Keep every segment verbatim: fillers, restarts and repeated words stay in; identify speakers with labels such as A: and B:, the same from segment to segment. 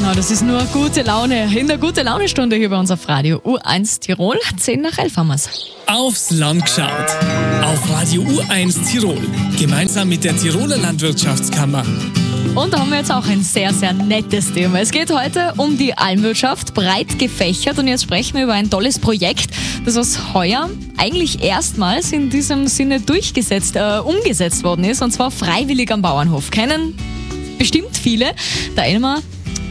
A: Genau, das ist nur gute Laune. In der Gute-Laune-Stunde hier bei uns auf Radio U eins Tirol. zehn nach elf haben wir's.
B: Aufs Land geschaut. Auf Radio U eins Tirol. Gemeinsam mit der Tiroler Landwirtschaftskammer.
A: Und da haben wir jetzt auch ein sehr, sehr nettes Thema. Es geht heute um die Almwirtschaft, breit gefächert. Und jetzt sprechen wir über ein tolles Projekt, das aus heuer eigentlich erstmals in diesem Sinne durchgesetzt, äh, umgesetzt worden ist. Und zwar freiwillig am Bauernhof. Kennen bestimmt viele. Der Elmar,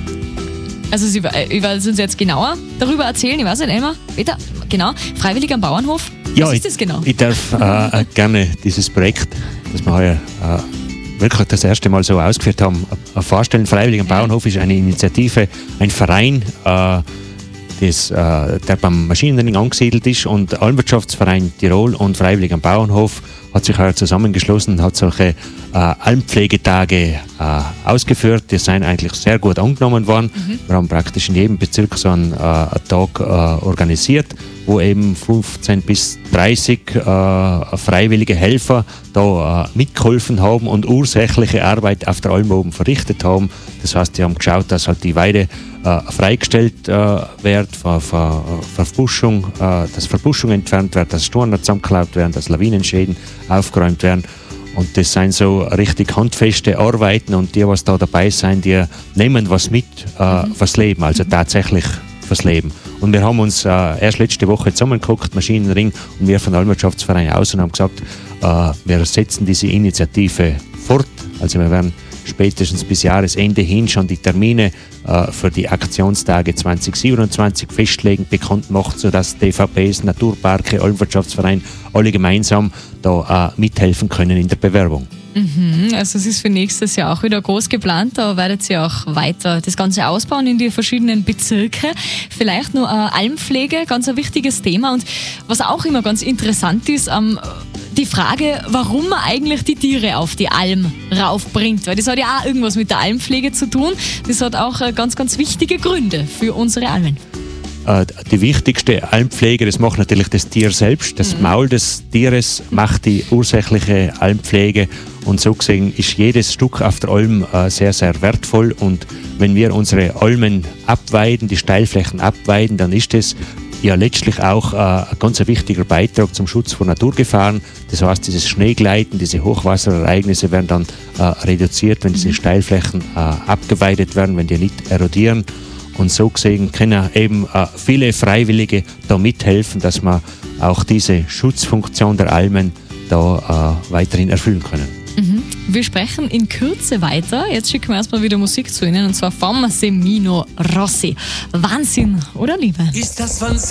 A: also sie ich will uns jetzt genauer darüber erzählen. Ich weiß nicht, Elmar, Peter, genau, freiwillig am Bauernhof. Was
C: ja,
A: ist das genau?
C: Ich, ich darf äh, gerne dieses Projekt, das wir heuer äh, wirklich das erste Mal so ausgeführt haben, vorstellen. Freiwillig am Bauernhof ist eine Initiative, ein Verein, äh, das, äh, der beim Maschinenring angesiedelt ist, und Almwirtschaftsverein Tirol und Freiwillig am Bauernhof hat sich heuer zusammengeschlossen und hat solche äh, Almpflegetage äh, ausgeführt. Die sind eigentlich sehr gut angenommen worden. Mhm. Wir haben praktisch in jedem Bezirk so einen, äh, einen Tag äh, organisiert, wo eben fünfzehn bis dreißig äh, freiwillige Helfer da äh, mitgeholfen haben und ursächliche Arbeit auf der Alm oben verrichtet haben. Das heißt, die haben geschaut, dass halt die Weide äh, freigestellt äh, wird, für, für, für Verbuschung, äh, dass Verbuschung entfernt wird, dass Stornen zusammengeklaut werden, dass Lawinenschäden aufgeräumt werden. Und das sind so richtig handfeste Arbeiten, und die, was da dabei sind, die nehmen was mit äh, fürs Leben, also tatsächlich fürs Leben. Und wir haben uns äh, erst letzte Woche zusammengeguckt, Maschinenring und wir von der Almwirtschaftsverein aus, und haben gesagt, äh, wir setzen diese Initiative fort. Also wir werden spätestens bis Jahresende hin schon die Termine äh, für die Aktionstage zwanzig siebenundzwanzig festlegen, bekannt macht, sodass D V Ps, Naturparke, Almwirtschaftsverein alle gemeinsam da äh, mithelfen können in der Bewerbung.
A: Mhm, also es ist für nächstes Jahr auch wieder groß geplant. Da werdet ihr auch weiter das Ganze ausbauen in die verschiedenen Bezirke. Vielleicht nur äh, Almpflege, ganz ein wichtiges Thema. Und was auch immer ganz interessant ist, ähm, die Frage, warum man eigentlich die Tiere auf die Alm raufbringt. Weil das hat ja auch irgendwas mit der Almpflege zu tun. Das hat auch äh, ganz, ganz wichtige Gründe für unsere Almen.
C: Die wichtigste Almpflege, das macht natürlich das Tier selbst. Das mhm. Maul des Tieres macht die ursächliche Almpflege, und so gesehen ist jedes Stück auf der Alm äh, sehr, sehr wertvoll. Und wenn wir unsere Almen abweiden, die Steilflächen abweiden, dann ist das ja letztlich auch äh, ein ganz wichtiger Beitrag zum Schutz vor Naturgefahren. Das heißt, dieses Schneegleiten, diese Hochwasserereignisse werden dann äh, reduziert, wenn diese Steilflächen äh, abgeweidet werden, wenn die nicht erodieren. Und so gesehen können eben äh, viele Freiwillige da mithelfen, dass wir auch diese Schutzfunktion der Almen da äh, weiterhin erfüllen können.
A: Mhm. Wir sprechen in Kürze weiter. Jetzt schicken wir erstmal wieder Musik zu Ihnen, und zwar vom Semino Rossi. Wahnsinn, oder Liebe?
B: Ist das Wahnsinn?